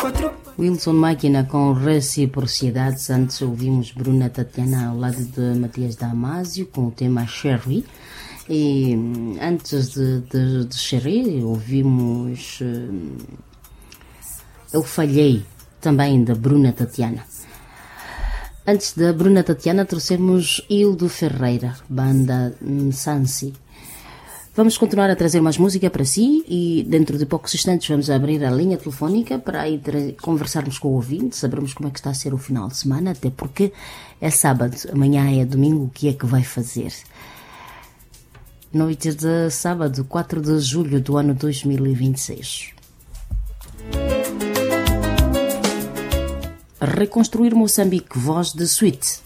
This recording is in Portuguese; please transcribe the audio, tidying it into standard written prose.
Wilson Máquina com Reciprocidades. Antes ouvimos Bruna Tatiana ao lado de Matias Damasio com o tema Sherry. E antes de Sherry ouvimos Eu Falhei, também da Bruna Tatiana. Antes da Bruna Tatiana trouxemos Hildo Ferreira, banda Sansi. Vamos continuar a trazer mais música para si e dentro de poucos instantes vamos abrir a linha telefónica para aí conversarmos com o ouvinte, sabermos como é que está a ser o final de semana, até porque é sábado, amanhã é domingo, o que é que vai fazer? Noite de sábado, 4 de julho do ano 2026. Reconstruir Moçambique, voz de Suite.